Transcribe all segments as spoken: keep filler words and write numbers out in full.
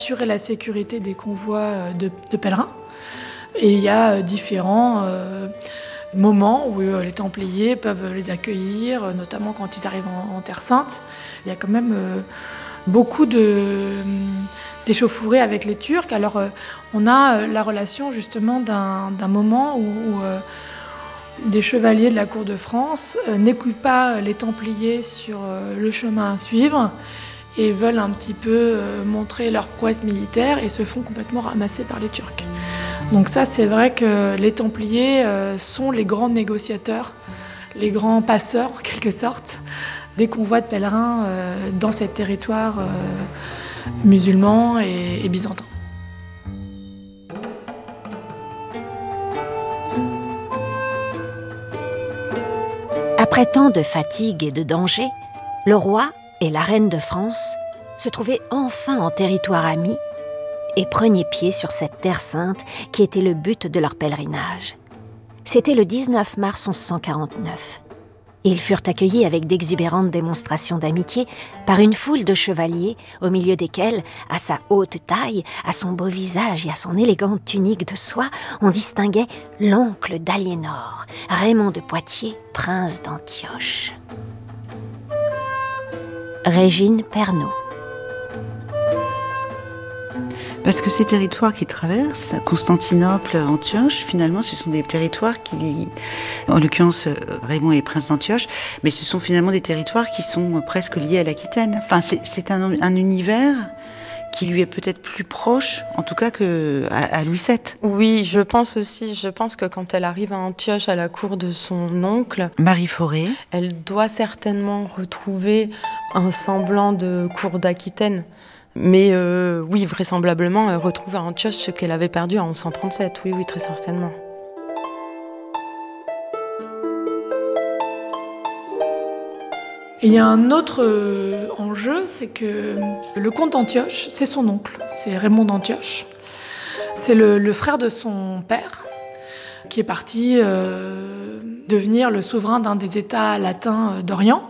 assurer la sécurité des convois de, de pèlerins. Et il y a différents euh, moments où euh, les Templiers peuvent les accueillir, notamment quand ils arrivent en, en Terre Sainte. Il y a quand même euh, beaucoup de, d'échauffourées avec les Turcs. Alors euh, on a euh, la relation justement d'un, d'un moment où, où euh, des chevaliers de la cour de France euh, n'écoutent pas les Templiers sur euh, le chemin à suivre et veulent un petit peu euh, montrer leur prouesse militaire et se font complètement ramasser par les Turcs. Donc ça, c'est vrai que les Templiers euh, sont les grands négociateurs, les grands passeurs en quelque sorte, des convois de pèlerins euh, dans ces territoires euh, musulmans et, et byzantins. Après tant de fatigue et de danger, le roi et la reine de France se trouvaient enfin en territoire ami et prenaient pied sur cette terre sainte qui était le but de leur pèlerinage. C'était le dix-neuf mars mille cent quarante-neuf. Ils furent accueillis avec d'exubérantes démonstrations d'amitié par une foule de chevaliers, au milieu desquels, à sa haute taille, à son beau visage et à son élégante tunique de soie, on distinguait l'oncle d'Aliénor, Raymond de Poitiers, prince d'Antioche. Régine Pernaut. Parce que ces territoires qu'ils traversent, Constantinople, Antioche, finalement, ce sont des territoires qui, en l'occurrence, Raymond est prince d'Antioche, mais ce sont finalement des territoires qui sont presque liés à l'Aquitaine. Enfin, c'est, c'est un, un univers qui lui est peut-être plus proche, en tout cas, qu'à à Louis sept. Oui, je pense aussi. Je pense que quand elle arrive à Antioche, à la cour de son oncle, Marie Forêt, elle doit certainement retrouver un semblant de cour d'Aquitaine. Mais euh, oui, vraisemblablement, elle retrouve à Antioche ce qu'elle avait perdu en onze cent trente-sept. Oui, oui, très certainement. Et il y a un autre euh, enjeu, c'est que le comte d'Antioche, c'est son oncle, c'est Raymond d'Antioche. C'est le, le frère de son père, qui est parti euh, devenir le souverain d'un des États latins euh, d'Orient.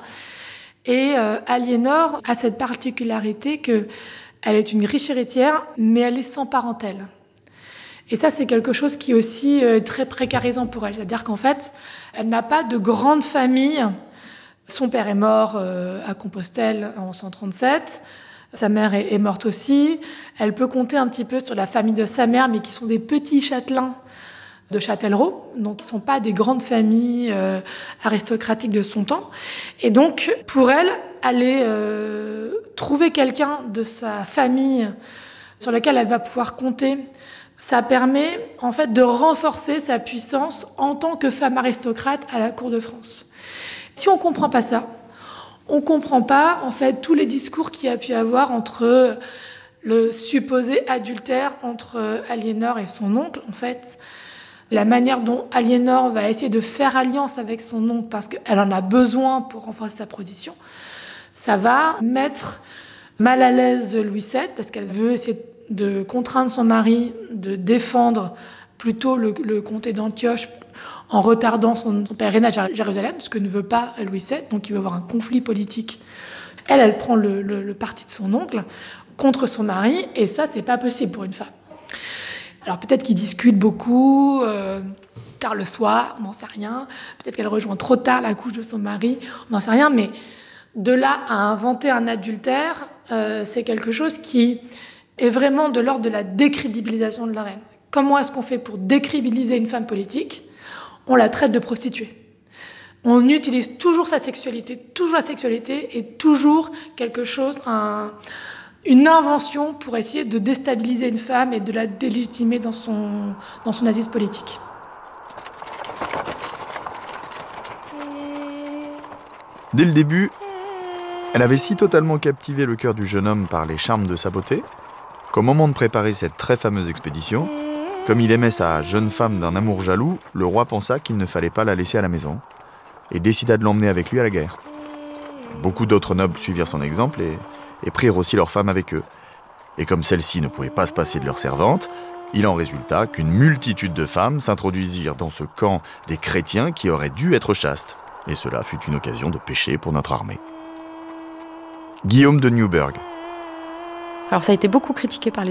Et euh, Aliénor a cette particularité qu'elle est une riche héritière, mais elle est sans parentèle. Et ça, c'est quelque chose qui est aussi euh, très précarisant pour elle. C'est-à-dire qu'en fait, elle n'a pas de grande famille. Son père est mort euh, à Compostelle en cent trente-sept. Sa mère est, est morte aussi. Elle peut compter un petit peu sur la famille de sa mère, mais qui sont des petits châtelains de Châtellerault, donc ils ne sont pas des grandes familles euh, aristocratiques de son temps. Et donc, pour elle, aller euh, trouver quelqu'un de sa famille sur lequel elle va pouvoir compter, ça permet en fait de renforcer sa puissance en tant que femme aristocrate à la cour de France. Si on ne comprend pas ça, on ne comprend pas en fait tous les discours qu'il y a pu avoir entre le supposé adultère entre Aliénor et son oncle, en fait. La manière dont Aliénor va essayer de faire alliance avec son oncle parce qu'elle en a besoin pour renforcer sa position, ça va mettre mal à l'aise Louis sept parce qu'elle veut essayer de contraindre son mari de défendre plutôt le, le comté d'Antioche en retardant son, son pèlerinage à Jérusalem, ce que ne veut pas Louis sept, donc il va y avoir un conflit politique. Elle, elle prend le, le, le parti de son oncle contre son mari, et ça, c'est pas possible pour une femme. Alors peut-être qu'ils discutent beaucoup, euh, tard le soir, on n'en sait rien. Peut-être qu'elle rejoint trop tard la couche de son mari, on n'en sait rien. Mais de là à inventer un adultère, euh, c'est quelque chose qui est vraiment de l'ordre de la décrédibilisation de la reine. Comment est-ce qu'on fait pour décrédibiliser une femme politique ? On la traite de prostituée. On utilise toujours sa sexualité, toujours la sexualité, et toujours quelque chose, un... une invention pour essayer de déstabiliser une femme et de la délégitimer dans son, dans son assise politique. Dès le début, elle avait si totalement captivé le cœur du jeune homme par les charmes de sa beauté, qu'au moment de préparer cette très fameuse expédition, comme il aimait sa jeune femme d'un amour jaloux, le roi pensa qu'il ne fallait pas la laisser à la maison, et décida de l'emmener avec lui à la guerre. Beaucoup d'autres nobles suivirent son exemple et et prirent aussi leurs femmes avec eux. Et comme celles-ci ne pouvaient pas se passer de leurs servantes, il en résulta qu'une multitude de femmes s'introduisirent dans ce camp des chrétiens qui auraient dû être chastes. Et cela fut une occasion de péché pour notre armée. Guillaume de Newburgh. Alors ça a été beaucoup critiqué par les